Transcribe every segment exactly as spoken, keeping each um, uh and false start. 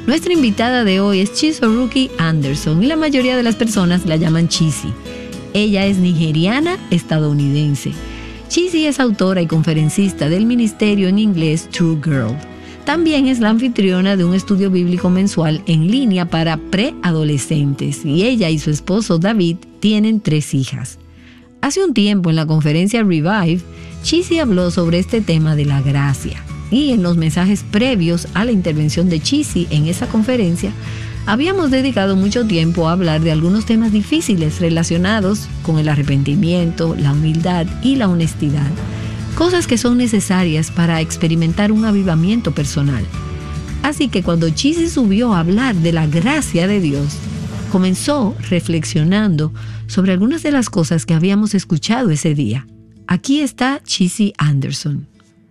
Nuestra invitada de hoy es Chizoruki Anderson y la mayoría de las personas la llaman Chizzy. Ella es nigeriana estadounidense. Chizzy es autora y conferencista del ministerio en inglés True Girl. También es la anfitriona de un estudio bíblico mensual en línea para preadolescentes y ella y su esposo David tienen tres hijas. Hace un tiempo en la conferencia Revive, Chizzy habló sobre este tema de la gracia y en los mensajes previos a la intervención de Chizzy en esa conferencia habíamos dedicado mucho tiempo a hablar de algunos temas difíciles relacionados con el arrepentimiento, la humildad y la honestidad. Cosas que son necesarias para experimentar un avivamiento personal. Así que cuando Chizzy subió a hablar de la gracia de Dios, comenzó reflexionando sobre algunas de las cosas que habíamos escuchado ese día. Aquí está Chizzy Anderson.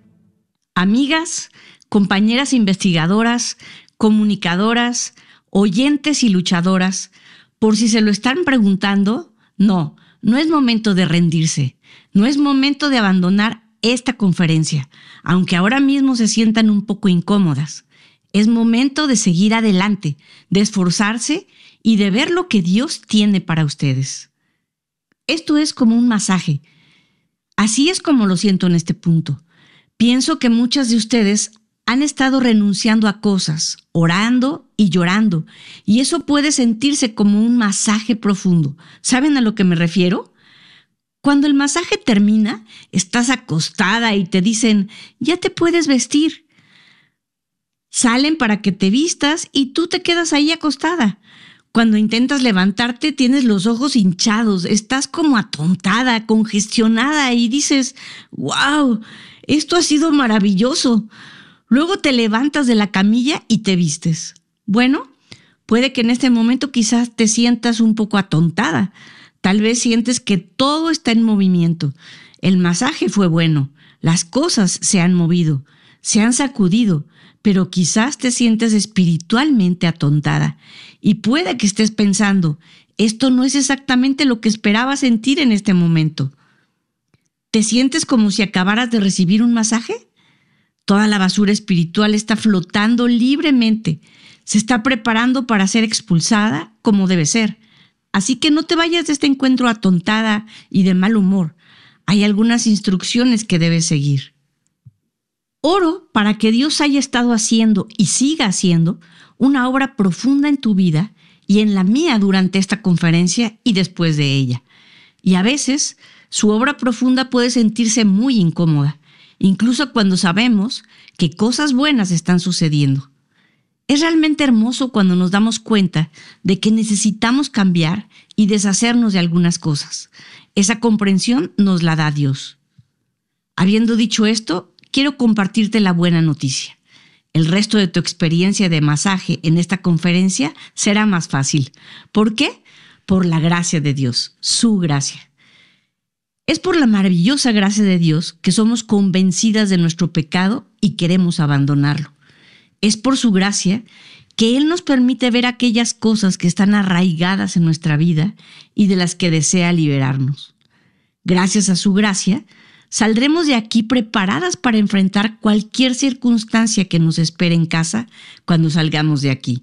Amigas, compañeras investigadoras, comunicadoras, oyentes y luchadoras, por si se lo están preguntando, no, no es momento de rendirse, no es momento de abandonar esta conferencia, aunque ahora mismo se sientan un poco incómodas. Es momento de seguir adelante, de esforzarse y de ver lo que Dios tiene para ustedes. Esto es como un masaje. Así es como lo siento en este punto. Pienso que muchas de ustedes han estado renunciando a cosas, orando y llorando, y eso puede sentirse como un masaje profundo. ¿Saben a lo que me refiero? Cuando el masaje termina, estás acostada y te dicen, ya te puedes vestir. Salen para que te vistas y tú te quedas ahí acostada. Cuando intentas levantarte, tienes los ojos hinchados, estás como atontada, congestionada y dices, wow, esto ha sido maravilloso. Luego te levantas de la camilla y te vistes. Bueno, puede que en este momento quizás te sientas un poco atontada. Tal vez sientes que todo está en movimiento. El masaje fue bueno, las cosas se han movido, se han sacudido, pero quizás te sientes espiritualmente atontada y puede que estés pensando, esto no es exactamente lo que esperaba sentir en este momento. ¿Te sientes como si acabaras de recibir un masaje? Toda la basura espiritual está flotando libremente, se está preparando para ser expulsada como debe ser. Así que no te vayas de este encuentro atontada y de mal humor. Hay algunas instrucciones que debes seguir. Oro para que Dios haya estado haciendo y siga haciendo una obra profunda en tu vida y en la mía durante esta conferencia y después de ella. Y a veces su obra profunda puede sentirse muy incómoda, incluso cuando sabemos que cosas buenas están sucediendo. Es realmente hermoso cuando nos damos cuenta de que necesitamos cambiar y deshacernos de algunas cosas. Esa comprensión nos la da Dios. Habiendo dicho esto, quiero compartirte la buena noticia. El resto de tu experiencia de masaje en esta conferencia será más fácil. ¿Por qué? Por la gracia de Dios, su gracia. Es por la maravillosa gracia de Dios que somos convencidas de nuestro pecado y queremos abandonarlo. Es por su gracia que Él nos permite ver aquellas cosas que están arraigadas en nuestra vida y de las que desea liberarnos. Gracias a su gracia, saldremos de aquí preparadas para enfrentar cualquier circunstancia que nos espere en casa cuando salgamos de aquí.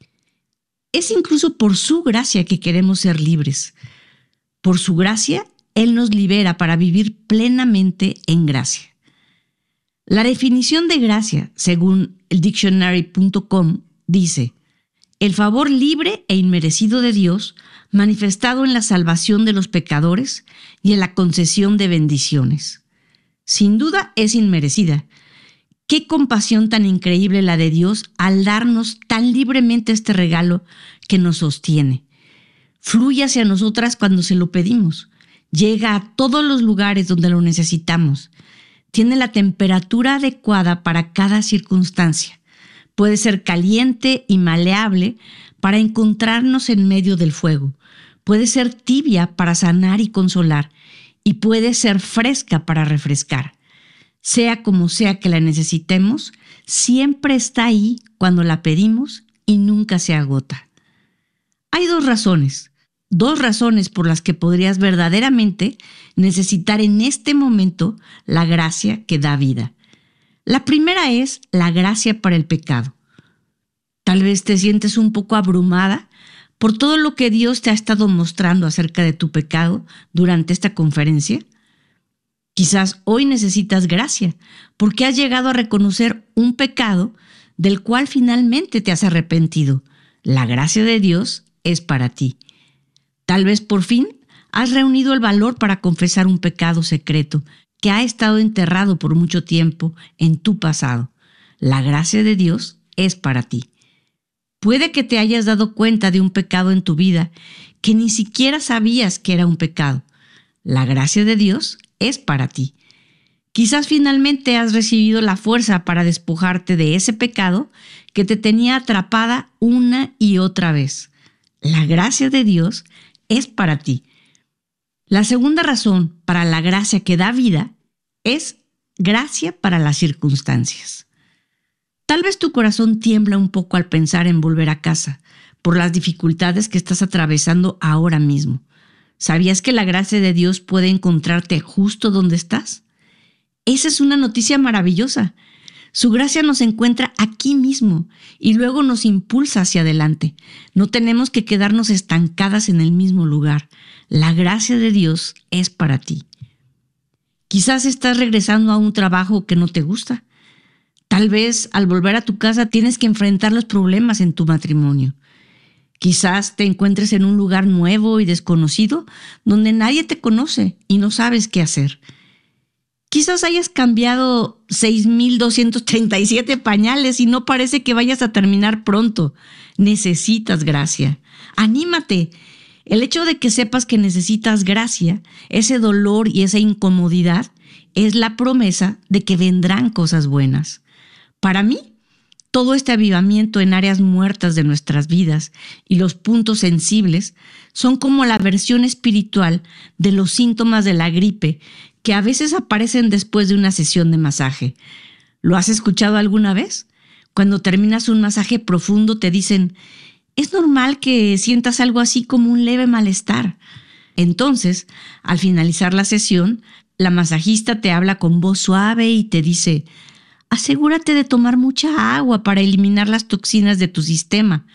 Es incluso por su gracia que queremos ser libres. Por su gracia, Él nos libera para vivir plenamente en gracia. La definición de gracia, según el dictionary punto com, dice: el favor libre e inmerecido de Dios manifestado en la salvación de los pecadores y en la concesión de bendiciones. Sin duda es inmerecida. Qué compasión tan increíble la de Dios al darnos tan libremente este regalo que nos sostiene. Fluye hacia nosotras cuando se lo pedimos. Llega a todos los lugares donde lo necesitamos. Tiene la temperatura adecuada para cada circunstancia. Puede ser caliente y maleable para encontrarnos en medio del fuego. Puede ser tibia para sanar y consolar. Y puede ser fresca para refrescar. Sea como sea que la necesitemos, siempre está ahí cuando la pedimos y nunca se agota. Hay dos razones. Dos razones por las que podrías verdaderamente necesitar en este momento la gracia que da vida. La primera es la gracia para el pecado. Tal vez te sientes un poco abrumada por todo lo que Dios te ha estado mostrando acerca de tu pecado durante esta conferencia. Quizás hoy necesitas gracia porque has llegado a reconocer un pecado del cual finalmente te has arrepentido. La gracia de Dios es para ti. Tal vez por fin has reunido el valor para confesar un pecado secreto que ha estado enterrado por mucho tiempo en tu pasado. La gracia de Dios es para ti. Puede que te hayas dado cuenta de un pecado en tu vida que ni siquiera sabías que era un pecado. La gracia de Dios es para ti. Quizás finalmente has recibido la fuerza para despojarte de ese pecado que te tenía atrapada una y otra vez. La gracia de Dios es para ti. La segunda razón para la gracia que da vida es gracia para las circunstancias. Tal vez tu corazón tiembla un poco al pensar en volver a casa por las dificultades que estás atravesando ahora mismo. ¿Sabías que la gracia de Dios puede encontrarte justo donde estás? Esa es una noticia maravillosa. Su gracia nos encuentra aquí mismo y luego nos impulsa hacia adelante. No tenemos que quedarnos estancadas en el mismo lugar. La gracia de Dios es para ti. Quizás estás regresando a un trabajo que no te gusta. Tal vez al volver a tu casa tienes que enfrentar los problemas en tu matrimonio. Quizás te encuentres en un lugar nuevo y desconocido donde nadie te conoce y no sabes qué hacer. Quizás hayas cambiado seis mil doscientos treinta y siete pañales y no parece que vayas a terminar pronto. Necesitas gracia. ¡Anímate! El hecho de que sepas que necesitas gracia, ese dolor y esa incomodidad, es la promesa de que vendrán cosas buenas. Para mí, todo este avivamiento en áreas muertas de nuestras vidas y los puntos sensibles son como la versión espiritual de los síntomas de la gripe que a veces aparecen después de una sesión de masaje. ¿Lo has escuchado alguna vez? Cuando terminas un masaje profundo te dicen, es normal que sientas algo así como un leve malestar. Entonces, al finalizar la sesión, la masajista te habla con voz suave y te dice, asegúrate de tomar mucha agua para eliminar las toxinas de tu sistema.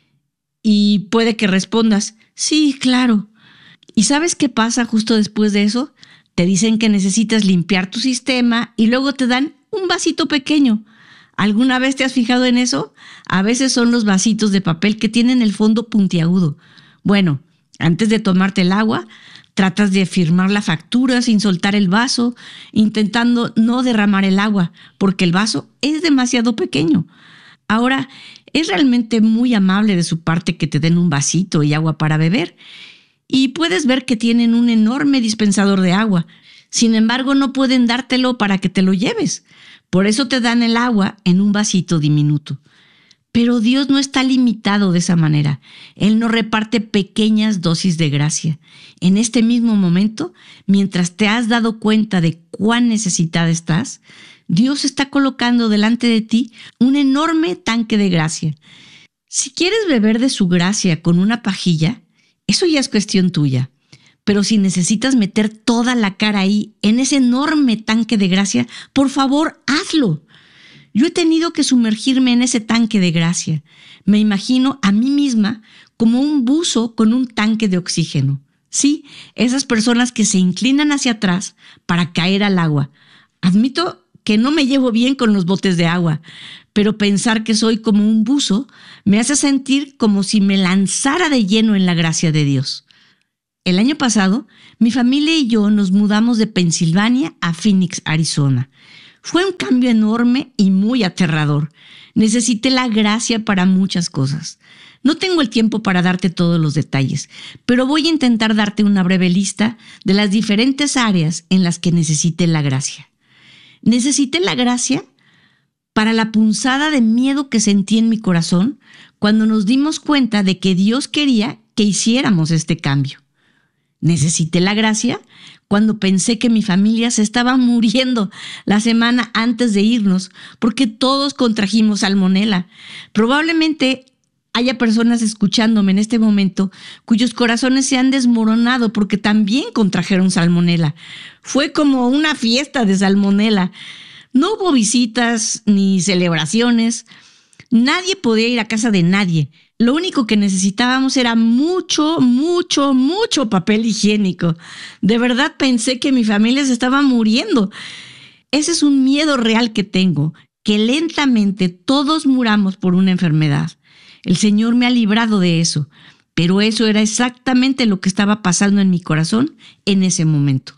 Y puede que respondas, sí, claro. ¿Y sabes qué pasa justo después de eso? Te dicen que necesitas limpiar tu sistema y luego te dan un vasito pequeño. ¿Alguna vez te has fijado en eso? A veces son los vasitos de papel que tienen el fondo puntiagudo. Bueno, antes de tomarte el agua, tratas de firmar la factura sin soltar el vaso, intentando no derramar el agua, porque el vaso es demasiado pequeño. Ahora, es realmente muy amable de su parte que te den un vasito y agua para beber, y puedes ver que tienen un enorme dispensador de agua. Sin embargo, no pueden dártelo para que te lo lleves. Por eso te dan el agua en un vasito diminuto. Pero Dios no está limitado de esa manera. Él no reparte pequeñas dosis de gracia. En este mismo momento, mientras te has dado cuenta de cuán necesitada estás, Dios está colocando delante de ti un enorme tanque de gracia. Si quieres beber de su gracia con una pajilla, eso ya es cuestión tuya. Pero si necesitas meter toda la cara ahí, en ese enorme tanque de gracia, por favor, hazlo. Yo he tenido que sumergirme en ese tanque de gracia. Me imagino a mí misma como un buzo con un tanque de oxígeno. Sí, esas personas que se inclinan hacia atrás para caer al agua. Admito que no me llevo bien con los botes de agua, pero pensar que soy como un buzo me hace sentir como si me lanzara de lleno en la gracia de Dios. El año pasado, mi familia y yo nos mudamos de Pensilvania a Phoenix, Arizona. Fue un cambio enorme y muy aterrador. Necesité la gracia para muchas cosas. No tengo el tiempo para darte todos los detalles, pero voy a intentar darte una breve lista de las diferentes áreas en las que necesité la gracia. Necesité la gracia para la punzada de miedo que sentí en mi corazón cuando nos dimos cuenta de que Dios quería que hiciéramos este cambio. Necesité la gracia cuando pensé que mi familia se estaba muriendo la semana antes de irnos porque todos contrajimos salmonela. Probablemente haya personas escuchándome en este momento cuyos corazones se han desmoronado porque también contrajeron salmonela. Fue como una fiesta de salmonela. No hubo visitas ni celebraciones. Nadie podía ir a casa de nadie. Lo único que necesitábamos era mucho, mucho, mucho papel higiénico. De verdad pensé que mi familia se estaba muriendo. Ese es un miedo real que tengo, que lentamente todos muramos por una enfermedad. El Señor me ha librado de eso, pero eso era exactamente lo que estaba pasando en mi corazón en ese momento.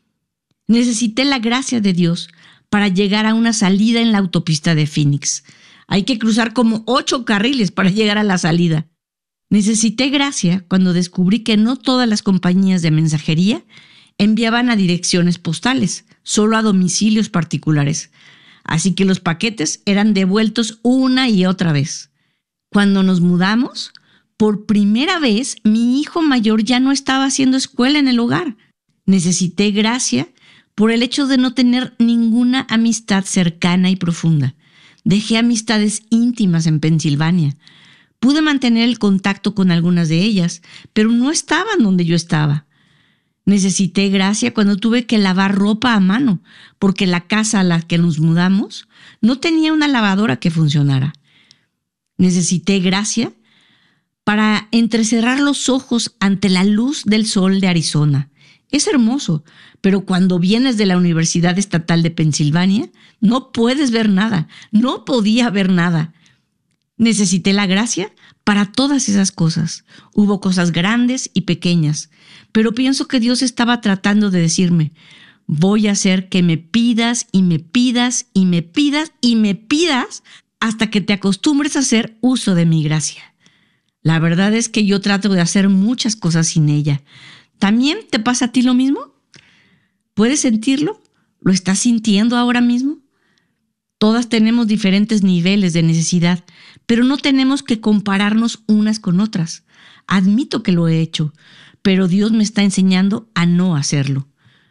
Necesité la gracia de Dios para llegar a una salida en la autopista de Phoenix. Hay que cruzar como ocho carriles para llegar a la salida. Necesité gracia cuando descubrí que no todas las compañías de mensajería enviaban a direcciones postales, solo a domicilios particulares. Así que los paquetes eran devueltos una y otra vez. Cuando nos mudamos, por primera vez mi hijo mayor ya no estaba haciendo escuela en el hogar. Necesité gracia por el hecho de no tener ninguna amistad cercana y profunda. Dejé amistades íntimas en Pensilvania. Pude mantener el contacto con algunas de ellas, pero no estaban donde yo estaba. Necesité gracia cuando tuve que lavar ropa a mano, porque la casa a la que nos mudamos no tenía una lavadora que funcionara. Necesité gracia para entrecerrar los ojos ante la luz del sol de Arizona. Es hermoso, pero cuando vienes de la Universidad Estatal de Pensilvania, no puedes ver nada, no podía ver nada. Necesité la gracia para todas esas cosas. Hubo cosas grandes y pequeñas, pero pienso que Dios estaba tratando de decirme, voy a hacer que me pidas y me pidas y me pidas y me pidas hasta que te acostumbres a hacer uso de mi gracia. La verdad es que yo trato de hacer muchas cosas sin ella. ¿También te pasa a ti lo mismo? ¿Puedes sentirlo? ¿Lo estás sintiendo ahora mismo? Todas tenemos diferentes niveles de necesidad, pero no tenemos que compararnos unas con otras. Admito que lo he hecho, pero Dios me está enseñando a no hacerlo.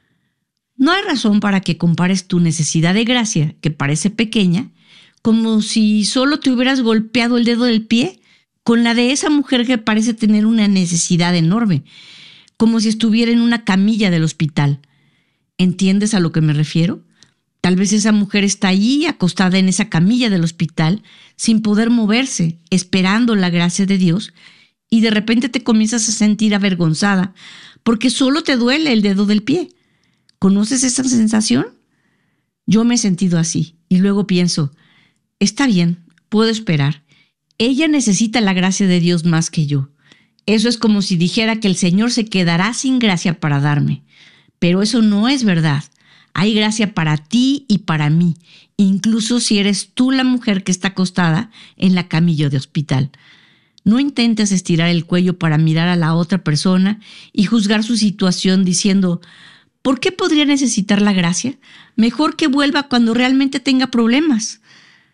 No hay razón para que compares tu necesidad de gracia, que parece pequeña, como si solo te hubieras golpeado el dedo del pie, con la de esa mujer que parece tener una necesidad enorme, como si estuviera en una camilla del hospital. ¿Entiendes a lo que me refiero? Tal vez esa mujer está allí acostada en esa camilla del hospital sin poder moverse, esperando la gracia de Dios, y de repente te comienzas a sentir avergonzada porque solo te duele el dedo del pie. ¿Conoces esa sensación? Yo me he sentido así y luego pienso, está bien, puedo esperar. Ella necesita la gracia de Dios más que yo. Eso es como si dijera que el Señor se quedará sin gracia para darme. Pero eso no es verdad. Hay gracia para ti y para mí, incluso si eres tú la mujer que está acostada en la camilla de hospital. No intentes estirar el cuello para mirar a la otra persona y juzgar su situación diciendo, ¿por qué podría necesitar la gracia? Mejor que vuelva cuando realmente tenga problemas.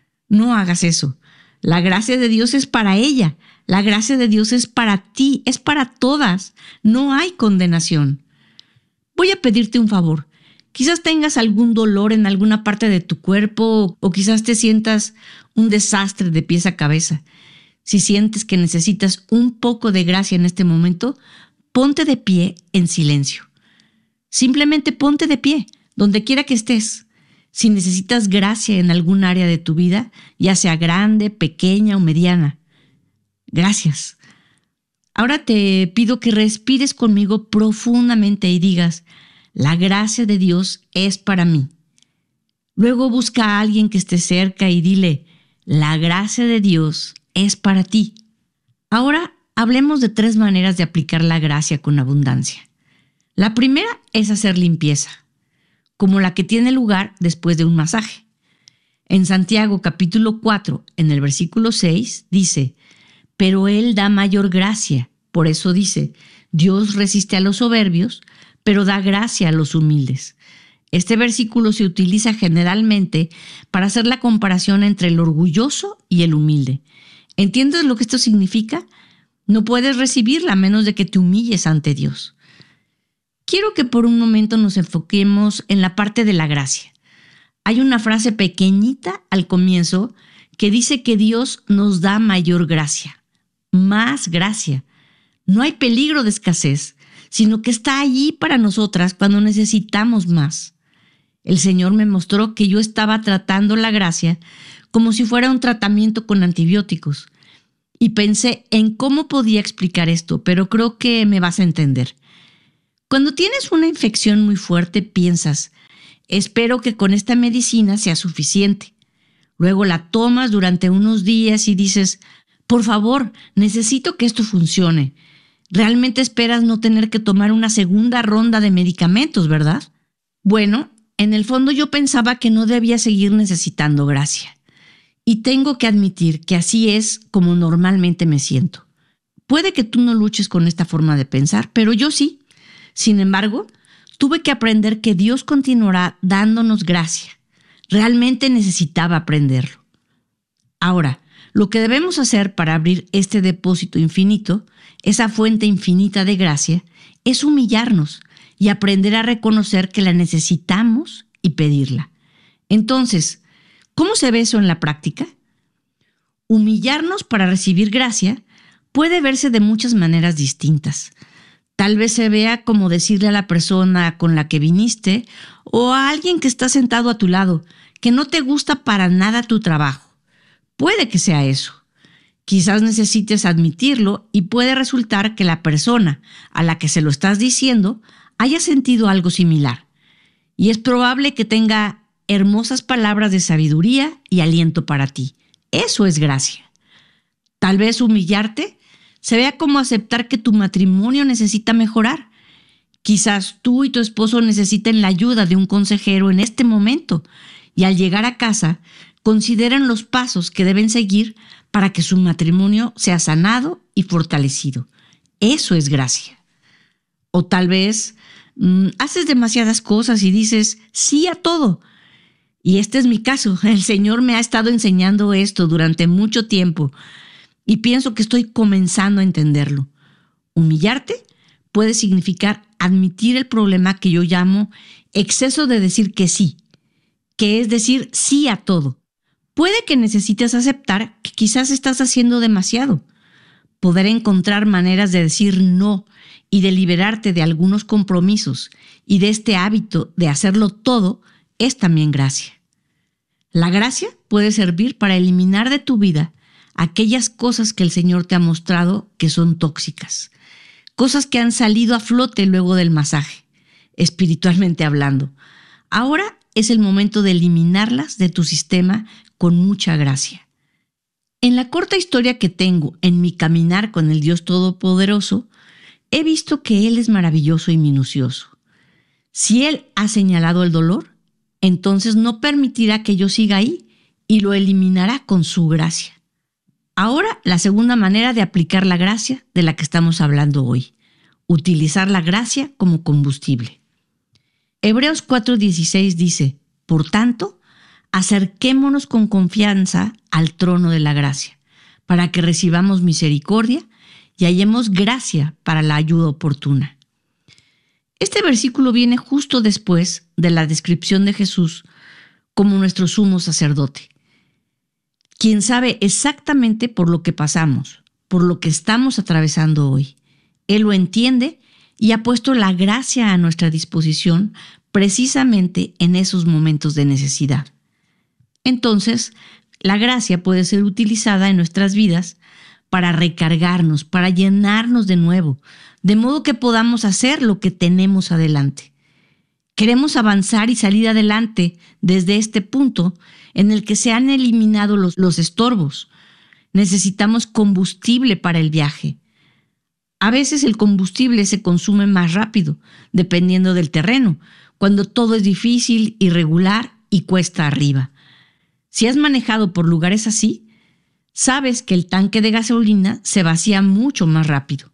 No hagas eso. La gracia de Dios es para ella. La gracia de Dios es para ti, es para todas. No hay condenación. Voy a pedirte un favor. Quizás tengas algún dolor en alguna parte de tu cuerpo o quizás te sientas un desastre de pies a cabeza. Si sientes que necesitas un poco de gracia en este momento, ponte de pie en silencio. Simplemente ponte de pie, donde quiera que estés. Si necesitas gracia en algún área de tu vida, ya sea grande, pequeña o mediana. Gracias. Ahora te pido que respires conmigo profundamente y digas, la gracia de Dios es para mí. Luego busca a alguien que esté cerca y dile, la gracia de Dios es para ti. Ahora hablemos de tres maneras de aplicar la gracia con abundancia. La primera es hacer limpieza, como la que tiene lugar después de un masaje. En Santiago capítulo cuatro, en el versículo seis, dice, pero Él da mayor gracia. Por eso dice, Dios resiste a los soberbios, pero da gracia a los humildes. Este versículo se utiliza generalmente para hacer la comparación entre el orgulloso y el humilde. ¿Entiendes lo que esto significa? No puedes recibirla a menos de que te humilles ante Dios. Quiero que por un momento nos enfoquemos en la parte de la gracia. Hay una frase pequeñita al comienzo que dice que Dios nos da mayor gracia, más gracia. No hay peligro de escasez, sino que está allí para nosotras cuando necesitamos más. El Señor me mostró que yo estaba tratando la gracia como si fuera un tratamiento con antibióticos. Y pensé en cómo podía explicar esto, pero creo que me vas a entender. Cuando tienes una infección muy fuerte, piensas, espero que con esta medicina sea suficiente. Luego la tomas durante unos días y dices, por favor, necesito que esto funcione. Realmente esperas no tener que tomar una segunda ronda de medicamentos, ¿verdad? Bueno, en el fondo yo pensaba que no debía seguir necesitando gracia. Y tengo que admitir que así es como normalmente me siento. Puede que tú no luches con esta forma de pensar, pero yo sí. Sin embargo, tuve que aprender que Dios continuará dándonos gracia. Realmente necesitaba aprenderlo. Ahora, lo que debemos hacer para abrir este depósito infinito, esa fuente infinita de gracia, es humillarnos y aprender a reconocer que la necesitamos y pedirla. Entonces, ¿cómo se ve eso en la práctica? Humillarnos para recibir gracia puede verse de muchas maneras distintas. Tal vez se vea como decirle a la persona con la que viniste o a alguien que está sentado a tu lado que no te gusta para nada tu trabajo. Puede que sea eso. Quizás necesites admitirlo y puede resultar que la persona a la que se lo estás diciendo haya sentido algo similar. Y es probable que tenga hermosas palabras de sabiduría y aliento para ti. Eso es gracia. Tal vez humillarte se vea como aceptar que tu matrimonio necesita mejorar. Quizás tú y tu esposo necesiten la ayuda de un consejero en este momento y al llegar a casa consideren los pasos que deben seguir para que su matrimonio sea sanado y fortalecido. Eso es gracia. O tal vez mmm, haces demasiadas cosas y dices sí a todo. Y este es mi caso. El Señor me ha estado enseñando esto durante mucho tiempo y pienso que estoy comenzando a entenderlo. Humillarte puede significar admitir el problema que yo llamo exceso de decir que sí, que es decir sí a todo. Puede que necesites aceptar que quizás estás haciendo demasiado. Poder encontrar maneras de decir no y de liberarte de algunos compromisos y de este hábito de hacerlo todo es también gracia. La gracia puede servir para eliminar de tu vida aquellas cosas que el Señor te ha mostrado que son tóxicas, cosas que han salido a flote luego del masaje, espiritualmente hablando. Ahora es el momento de eliminarlas de tu sistema con mucha gracia. En la corta historia que tengo en mi caminar con el Dios Todopoderoso, he visto que Él es maravilloso y minucioso. Si Él ha señalado el dolor, entonces no permitirá que yo siga ahí y lo eliminará con su gracia. Ahora, la segunda manera de aplicar la gracia de la que estamos hablando hoy, utilizar la gracia como combustible. Hebreos cuatro dieciséis dice, por tanto, acerquémonos con confianza al trono de la gracia, para que recibamos misericordia y hallemos gracia para la ayuda oportuna. Este versículo viene justo después de la descripción de Jesús como nuestro sumo sacerdote, quien sabe exactamente por lo que pasamos, por lo que estamos atravesando hoy. Él lo entiende y ha puesto la gracia a nuestra disposición precisamente en esos momentos de necesidad. Entonces, la gracia puede ser utilizada en nuestras vidas para recargarnos, para llenarnos de nuevo, de modo que podamos hacer lo que tenemos adelante. Queremos avanzar y salir adelante desde este punto en el que se han eliminado los, los estorbos. Necesitamos combustible para el viaje. A veces el combustible se consume más rápido, dependiendo del terreno, cuando todo es difícil, irregular y cuesta arriba. Si has manejado por lugares así, sabes que el tanque de gasolina se vacía mucho más rápido.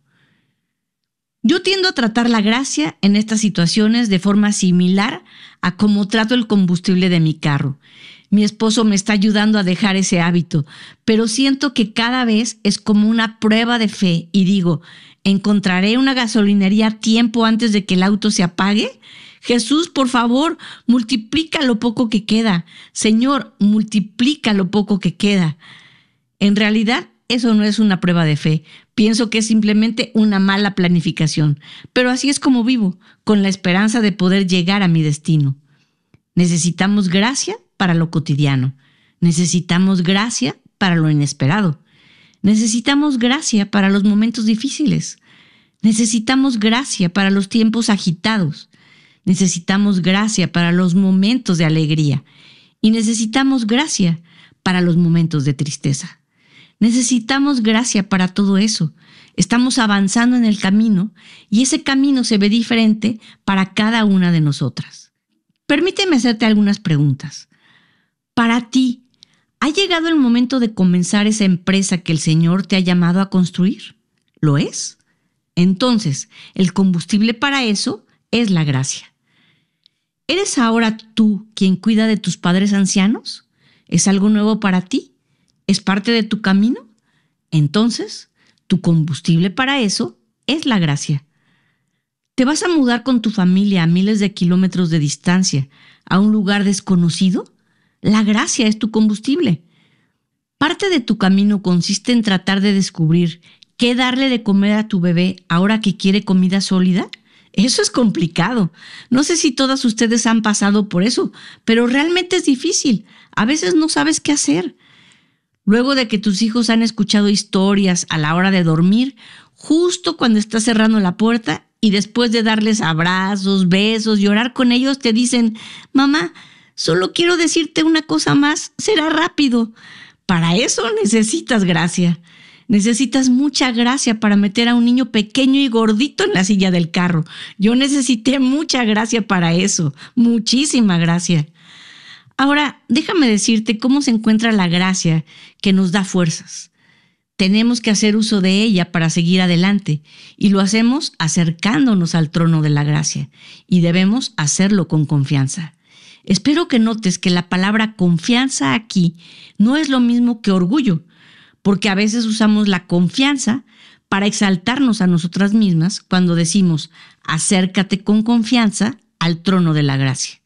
Yo tiendo a tratar la gracia en estas situaciones de forma similar a cómo trato el combustible de mi carro. Mi esposo me está ayudando a dejar ese hábito, pero siento que cada vez es como una prueba de fe y digo, ¿encontraré una gasolinería a tiempo antes de que el auto se apague? Jesús, por favor, multiplica lo poco que queda. Señor, multiplica lo poco que queda. En realidad, eso no es una prueba de fe. Pienso que es simplemente una mala planificación. Pero así es como vivo, con la esperanza de poder llegar a mi destino. Necesitamos gracia para lo cotidiano. Necesitamos gracia para lo inesperado. Necesitamos gracia para los momentos difíciles. Necesitamos gracia para los tiempos agitados. Necesitamos gracia para los momentos de alegría. Y necesitamos gracia para los momentos de tristeza. Necesitamos gracia para todo eso. Estamos avanzando en el camino y ese camino se ve diferente para cada una de nosotras. Permíteme hacerte algunas preguntas. Para ti, ¿ha llegado el momento de comenzar esa empresa que el Señor te ha llamado a construir? ¿Lo es? Entonces, el combustible para eso es la gracia. ¿Eres ahora tú quien cuida de tus padres ancianos? ¿Es algo nuevo para ti? ¿Es parte de tu camino? Entonces, tu combustible para eso es la gracia. ¿Te vas a mudar con tu familia a miles de kilómetros de distancia a un lugar desconocido? La gracia es tu combustible. Parte de tu camino consiste en tratar de descubrir qué darle de comer a tu bebé ahora que quiere comida sólida. Eso es complicado. No sé si todas ustedes han pasado por eso, pero realmente es difícil. A veces no sabes qué hacer. Luego de que tus hijos han escuchado historias a la hora de dormir, justo cuando estás cerrando la puerta y después de darles abrazos, besos y orar con ellos, te dicen: mamá, solo quiero decirte una cosa más, será rápido. Para eso necesitas gracia. Necesitas mucha gracia para meter a un niño pequeño y gordito en la silla del carro. Yo necesité mucha gracia para eso, muchísima gracia. Ahora, déjame decirte cómo se encuentra la gracia que nos da fuerzas. Tenemos que hacer uso de ella para seguir adelante y lo hacemos acercándonos al trono de la gracia y debemos hacerlo con confianza. Espero que notes que la palabra confianza aquí no es lo mismo que orgullo, porque a veces usamos la confianza para exaltarnos a nosotras mismas cuando decimos: acércate con confianza al trono de la gracia.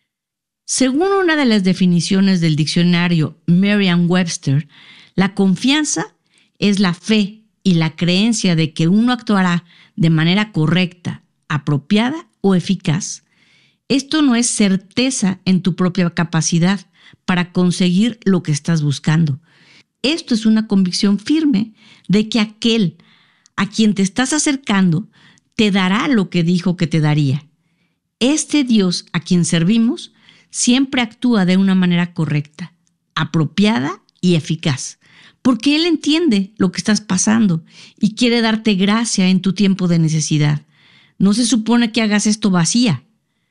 Según una de las definiciones del diccionario Merriam-Webster, la confianza es la fe y la creencia de que uno actuará de manera correcta, apropiada o eficaz. Esto no es certeza en tu propia capacidad para conseguir lo que estás buscando. Esto es una convicción firme de que aquel a quien te estás acercando te dará lo que dijo que te daría. Este Dios a quien servimos siempre actúa de una manera correcta, apropiada y eficaz, porque Él entiende lo que estás pasando y quiere darte gracia en tu tiempo de necesidad. No se supone que hagas esto vacía.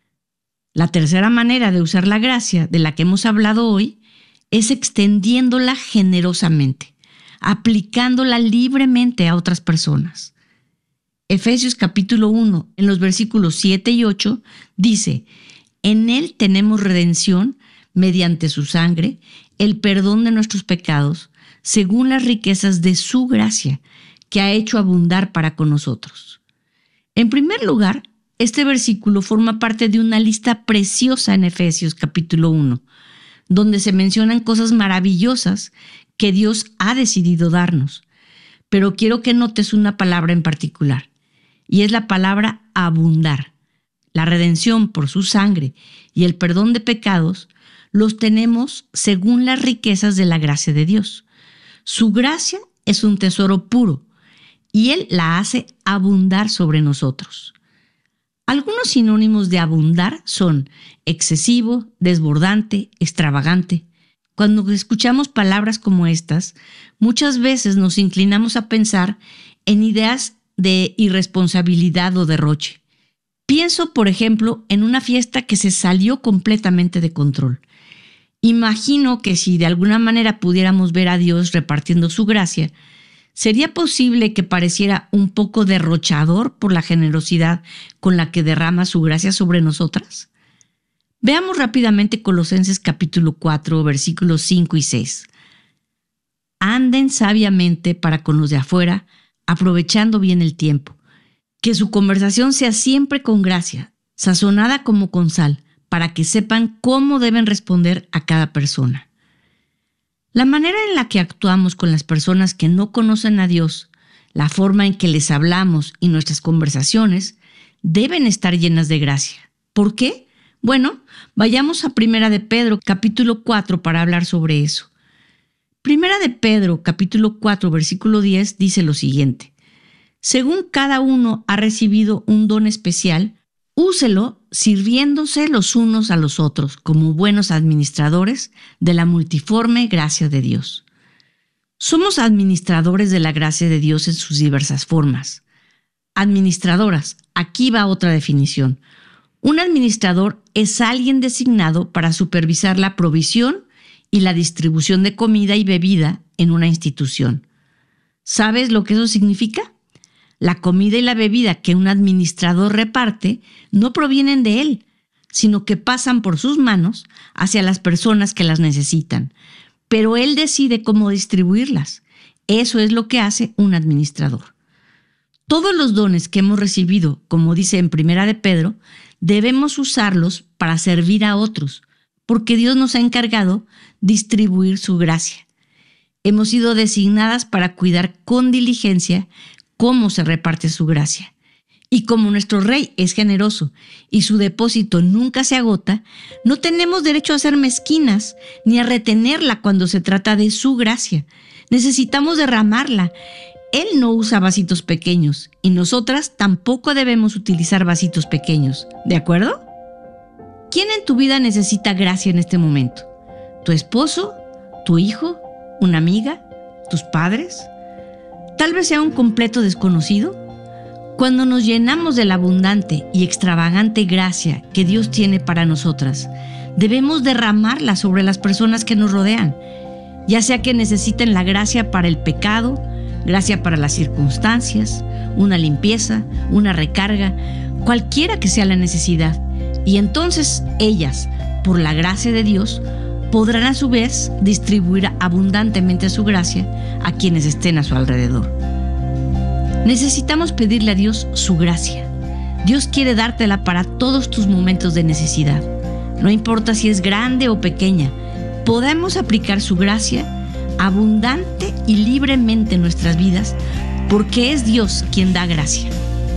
La tercera manera de usar la gracia de la que hemos hablado hoy es extendiéndola generosamente, aplicándola libremente a otras personas. Efesios capítulo uno, en los versículos siete y ocho, dice: en Él tenemos redención mediante su sangre, el perdón de nuestros pecados, según las riquezas de su gracia, que ha hecho abundar para con nosotros. En primer lugar, este versículo forma parte de una lista preciosa en Efesios capítulo uno, donde se mencionan cosas maravillosas que Dios ha decidido darnos. Pero quiero que notes una palabra en particular, y es la palabra abundar. La redención por su sangre y el perdón de pecados los tenemos según las riquezas de la gracia de Dios. Su gracia es un tesoro puro y Él la hace abundar sobre nosotros. Algunos sinónimos de abundar son excesivo, desbordante, extravagante. Cuando escuchamos palabras como estas, muchas veces nos inclinamos a pensar en ideas de irresponsabilidad o derroche. Pienso, por ejemplo, en una fiesta que se salió completamente de control. Imagino que si de alguna manera pudiéramos ver a Dios repartiendo su gracia, ¿sería posible que pareciera un poco derrochador por la generosidad con la que derrama su gracia sobre nosotras? Veamos rápidamente Colosenses capítulo cuatro, versículos cinco y seis. Anden sabiamente para con los de afuera, aprovechando bien el tiempo. Que su conversación sea siempre con gracia, sazonada como con sal, para que sepan cómo deben responder a cada persona. La manera en la que actuamos con las personas que no conocen a Dios, la forma en que les hablamos y nuestras conversaciones deben estar llenas de gracia. ¿Por qué? Bueno, vayamos a Primera de Pedro, capítulo cuatro, para hablar sobre eso. Primera de Pedro, capítulo cuatro, versículo diez, dice lo siguiente. Según cada uno ha recibido un don especial, úselo sirviéndose los unos a los otros como buenos administradores de la multiforme gracia de Dios. Somos administradores de la gracia de Dios en sus diversas formas. Administradoras, aquí va otra definición. Un administrador es alguien designado para supervisar la provisión y la distribución de comida y bebida en una institución. ¿Sabes lo que eso significa? La comida y la bebida que un administrador reparte no provienen de él, sino que pasan por sus manos hacia las personas que las necesitan. Pero él decide cómo distribuirlas. Eso es lo que hace un administrador. Todos los dones que hemos recibido, como dice en Primera de Pedro, debemos usarlos para servir a otros, porque Dios nos ha encargado distribuir su gracia. Hemos sido designadas para cuidar con diligencia cómo se reparte su gracia. Y como nuestro Rey es generoso y su depósito nunca se agota, no tenemos derecho a ser mezquinas ni a retenerla cuando se trata de su gracia. Necesitamos derramarla. Él no usa vasitos pequeños y nosotras tampoco debemos utilizar vasitos pequeños. ¿De acuerdo? ¿Quién en tu vida necesita gracia en este momento? ¿Tu esposo? ¿Tu hijo? ¿Una amiga? ¿Tus padres? Tal vez sea un completo desconocido. Cuando nos llenamos de la abundante y extravagante gracia que Dios tiene para nosotras, debemos derramarla sobre las personas que nos rodean, ya sea que necesiten la gracia para el pecado, gracia para las circunstancias, una limpieza, una recarga, cualquiera que sea la necesidad. Y entonces ellas, por la gracia de Dios, podrán a su vez distribuir abundantemente su gracia a quienes estén a su alrededor. Necesitamos pedirle a Dios su gracia. Dios quiere dártela para todos tus momentos de necesidad. No importa si es grande o pequeña, podemos aplicar su gracia abundante y libremente en nuestras vidas, porque es Dios quien da gracia.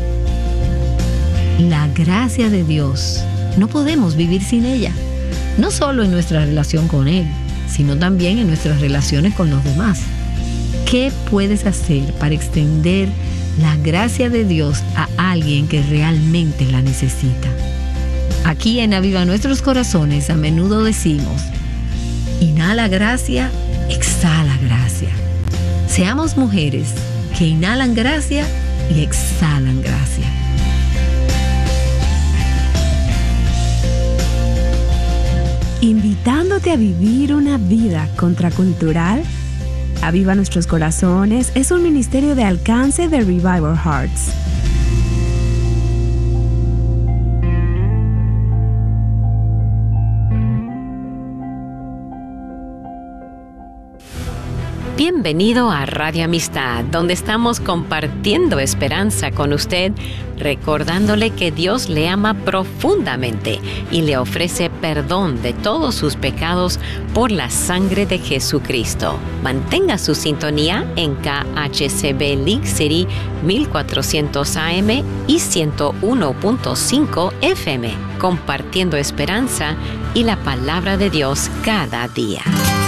La gracia de Dios. No podemos vivir sin ella. No solo en nuestra relación con Él, sino también en nuestras relaciones con los demás. ¿Qué puedes hacer para extender la gracia de Dios a alguien que realmente la necesita? Aquí en Aviva Nuestros Corazones a menudo decimos, inhala gracia, exhala gracia. Seamos mujeres que inhalan gracia y exhalan gracia. Invitándote a vivir una vida contracultural, Aviva Nuestros Corazones es un ministerio de alcance de Revival Hearts. Bienvenido a Radio Amistad, donde estamos compartiendo esperanza con usted, recordándole que Dios le ama profundamente y le ofrece perdón de todos sus pecados por la sangre de Jesucristo. Mantenga su sintonía en K H C B Link City mil cuatrocientos A M y ciento uno punto cinco F M, compartiendo esperanza y la palabra de Dios cada día.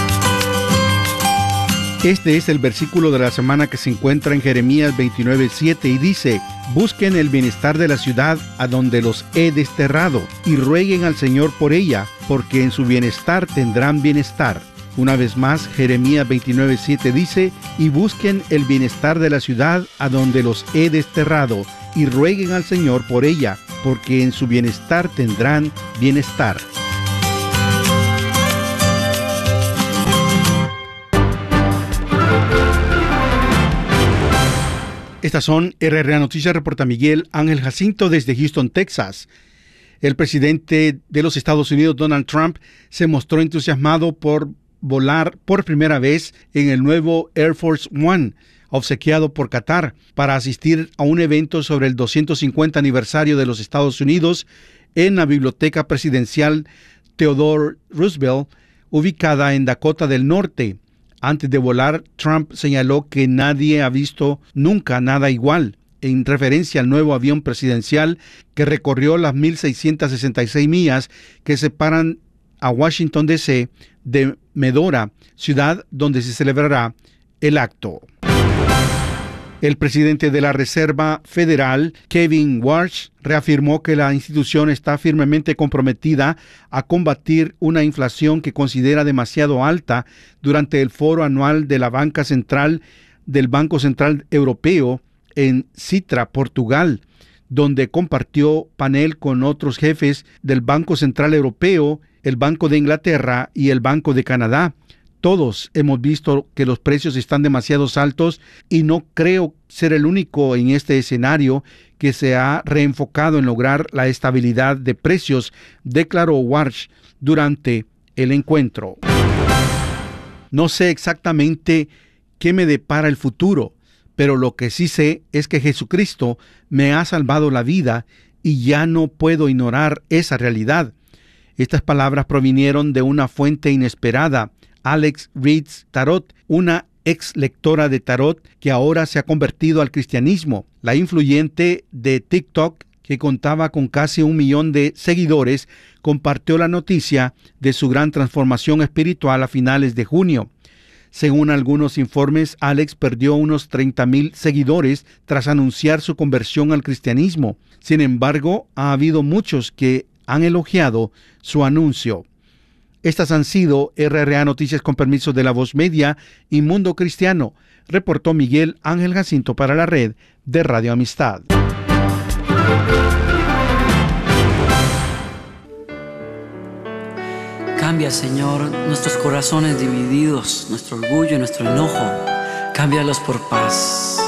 Este es el versículo de la semana que se encuentra en Jeremías veintinueve siete y dice: busquen el bienestar de la ciudad a donde los he desterrado y rueguen al Señor por ella, porque en su bienestar tendrán bienestar. Una vez más, Jeremías veintinueve siete dice: y busquen el bienestar de la ciudad a donde los he desterrado y rueguen al Señor por ella, porque en su bienestar tendrán bienestar. Estas son R R A Noticias, reporta Miguel Ángel Jacinto desde Houston, Texas. El presidente de los Estados Unidos, Donald Trump, se mostró entusiasmado por volar por primera vez en el nuevo Air Force One, obsequiado por Qatar, para asistir a un evento sobre el doscientos cincuenta aniversario de los Estados Unidos en la Biblioteca Presidencial Theodore Roosevelt, ubicada en Dakota del Norte. Antes de volar, Trump señaló que nadie ha visto nunca nada igual. en referencia al nuevo avión presidencial que recorrió las mil seiscientas sesenta y seis millas que separan a Washington D C de Medora, ciudad donde se celebrará el acto. El presidente de la Reserva Federal, Kevin Warsh, reafirmó que la institución está firmemente comprometida a combatir una inflación que considera demasiado alta durante el foro anual de la Banca Central del Banco Central Europeo en Sintra, Portugal, donde compartió panel con otros jefes del Banco Central Europeo, el Banco de Inglaterra y el Banco de Canadá. Todos hemos visto que los precios están demasiado altos y no creo ser el único en este escenario que se ha reenfocado en lograr la estabilidad de precios, declaró Warsh durante el encuentro. No sé exactamente qué me depara el futuro, pero lo que sí sé es que Jesucristo me ha salvado la vida y ya no puedo ignorar esa realidad. Estas palabras provinieron de una fuente inesperada, Alex Reads Tarot, una ex lectora de tarot que ahora se ha convertido al cristianismo. La influyente de TikTok, que contaba con casi un millón de seguidores, compartió la noticia de su gran transformación espiritual a finales de junio. Según algunos informes, Alex perdió unos treinta mil seguidores tras anunciar su conversión al cristianismo. Sin embargo, ha habido muchos que han elogiado su anuncio. Estas han sido R R A Noticias con permiso de La Voz Media y Mundo Cristiano, reportó Miguel Ángel Jacinto para la red de Radio Amistad. Cambia, Señor, nuestros corazones divididos, nuestro orgullo y nuestro enojo. Cámbialos por paz.